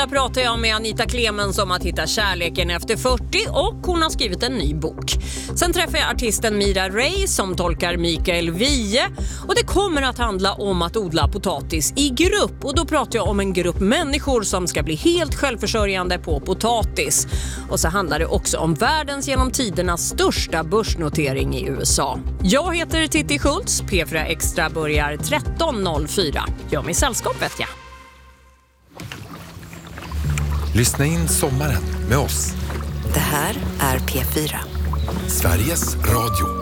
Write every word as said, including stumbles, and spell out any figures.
Där pratar jag med Anita Clemens om att hitta kärleken efter fyrtio och hon har skrivit en ny bok. Sen träffar jag artisten Mira Ray som tolkar Mikael Wiehe och det kommer att handla om att odla potatis i grupp. Och då pratar jag om en grupp människor som ska bli helt självförsörjande på potatis. Och så handlar det också om världens genom tiderna största börsnotering i U S A. Jag heter Titti Schultz, P fyra Extra börjar tretton noll fyra. Gör mig sällskap vet jag. Lyssna in sommaren med oss. Det här är P fyra. Sveriges Radio.